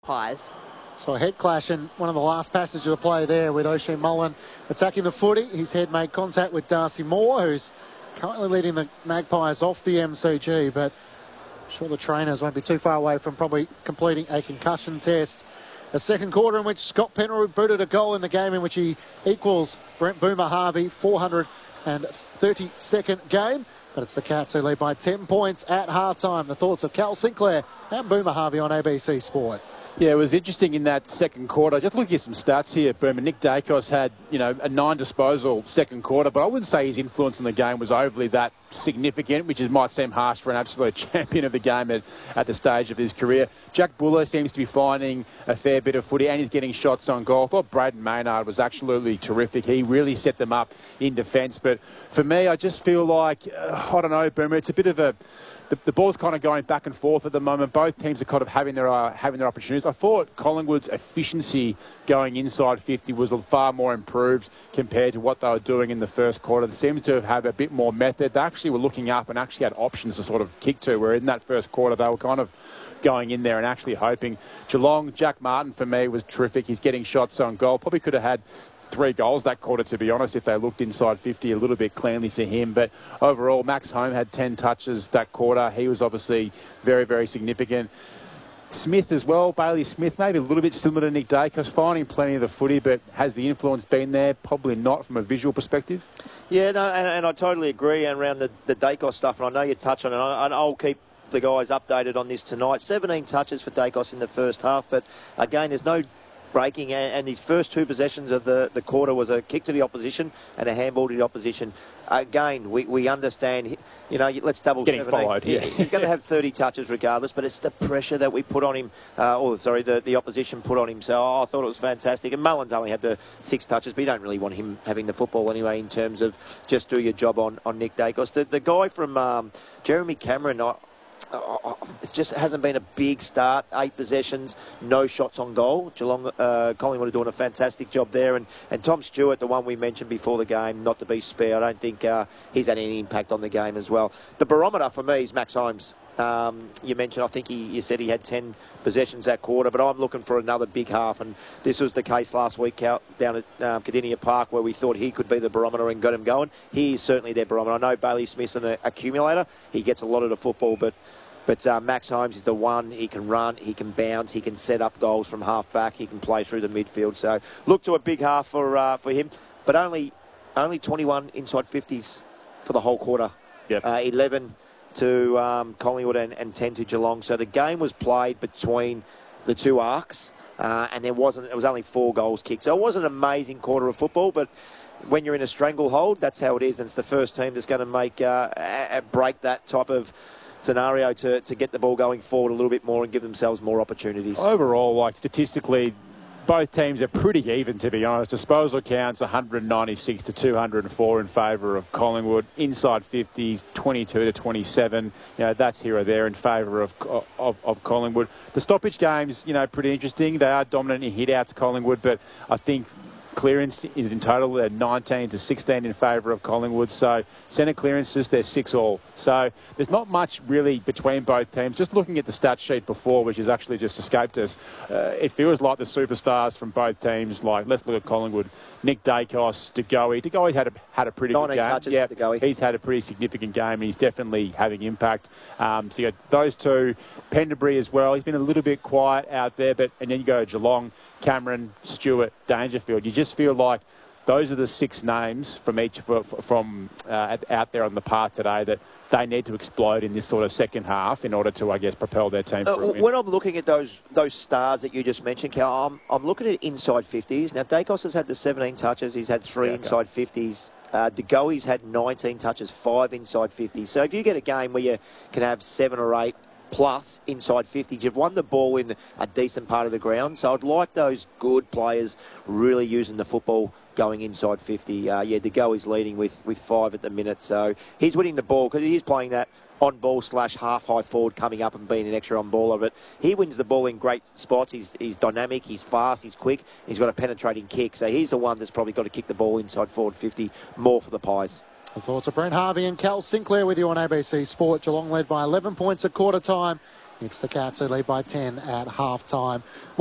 Pies. So a head clash in one of the last passages of play there with Oisin Mullen attacking the footy. His head made contact with Darcy Moore, who's currently leading the Magpies off the MCG, but I'm sure the trainers won't be too far away from probably completing a concussion test. A second quarter in which Scott Penrith booted a goal in the game in which he equals Brent Boomer Harvey, 432nd game. But it's the Cats who lead by 10 points at halftime. The thoughts of Cal Sinclair and Boomer Harvey on ABC Sport. Yeah, it was interesting in that second quarter. Just looking at some stats here, Boomer. Nick Dacos had, a 9 disposal second quarter, but I wouldn't say his influence in the game was overly that significant, which might seem harsh for an absolute champion of the game at the stage of his career. Jack Buller seems to be finding a fair bit of footy, and he's getting shots on goal. I thought Braden Maynard was absolutely terrific. He really set them up in defence. But for me, I just feel like, I don't know, Boomer, it's a bit of a... The ball's kind of going back and forth at the moment. Both teams are kind of having their opportunities. I thought Collingwood's efficiency going inside 50 was far more improved compared to what they were doing in the first quarter. They seemed to have a bit more method. They actually were looking up and actually had options to sort of kick to, where in that first quarter they were kind of going in there and actually hoping. Geelong, Jack Martin for me was terrific. He's getting shots on goal. Probably could have had 3 goals that quarter, to be honest, if they looked inside 50 a little bit cleanly to him. But overall, Max Home had 10 touches that quarter. He was obviously very, very significant. Smith as well, Bailey Smith, maybe a little bit similar to Nick Dacos, finding plenty of the footy, but has the influence been there? Probably not from a visual perspective. Yeah, no, and I totally agree around the Dacos stuff, and I know you touch on it, and I'll keep the guys updated on this tonight. 17 touches for Dacos in the first half, but again, there's no breaking, and his first 2 possessions of the quarter was a kick to the opposition and a handball to the opposition. Again, we understand, let's double getting followed. Yeah. He's going to have 30 touches regardless, but it's the pressure that we put on him, the opposition put on him. So I thought it was fantastic. And Mullins only had the 6 touches, but you don't really want him having the football anyway in terms of just do your job on Nick Dacos. The guy from Jeremy Cameron, it just hasn't been a big start. 8 possessions, no shots on goal. Geelong, Collingwood are doing a fantastic job there. And Tom Stewart, the one we mentioned before the game, not to be spared. I don't think he's had any impact on the game as well. The barometer for me is Max Holmes. You mentioned, I think you said he had 10 possessions that quarter, but I'm looking for another big half, and this was the case last week out down at Cardinia Park, where we thought he could be the barometer and got him going. He is certainly their barometer. I know Bailey Smith's an accumulator. He gets a lot of the football, but Max Holmes is the one. He can run, he can bounce, he can set up goals from half back, he can play through the midfield. So look to a big half for him, but only 21 inside 50s for the whole quarter. Yep. 11 to Collingwood and 10 to Geelong. So the game was played between the 2 arcs, and it was only 4 goals kicked. So it was an amazing quarter of football, but when you're in a stranglehold, that's how it is, and it's the first team that's going to break that type of scenario to get the ball going forward a little bit more and give themselves more opportunities. Overall, statistically, both teams are pretty even, to be honest. Disposal counts 196 to 204 in favour of Collingwood. Inside 50s, 22 to 27. That's here or there in favour of Collingwood. The stoppage games, pretty interesting. They are dominant in hit-outs, Collingwood, but I think clearance is in total 19 to 16 in favour of Collingwood. So centre clearances, they're 6-all. So there's not much really between both teams. Just looking at the stat sheet before, which has actually just escaped us, it feels like the superstars from both teams, like let's look at Collingwood, Nick Dacos, De Goey. De Goey's had a pretty good game. Touches yeah, for De Goey. He's had a pretty significant game, and he's definitely having impact. So you got those 2, Pendlebury as well. He's been a little bit quiet out there, and then you go Geelong, Cameron, Stewart, Dangerfield. You just feel like those are the 6 names from each out there on the par today that they need to explode in this sort of second half in order to, I guess, propel their team through. When I'm looking at those stars that you just mentioned, Cal, I'm looking at inside 50s. Now, Dacos has had the 17 touches. He's had 3 inside 50s. De Goey's had 19 touches, 5 inside 50s. So if you get a game where you can have 7 or 8 plus inside 50s, you've won the ball in a decent part of the ground. So I'd like those good players really using the football going inside 50. De Goey's leading with 5 at the minute. So he's winning the ball because he's playing that on-ball / half-high forward coming up and being an extra on-baller. But he wins the ball in great spots. He's dynamic, he's fast, he's quick, he's got a penetrating kick. So he's the one that's probably got to kick the ball inside forward 50 more for the Pies. The thoughts of Brent Harvey and Cal Sinclair with you on ABC Sport. Geelong led by 11 points at quarter time It's the Cats who lead by 10 at half time.